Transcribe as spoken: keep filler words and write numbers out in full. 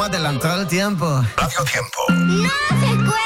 adelantado el tiempo. Radio Tiempo. ¡No se cuenta!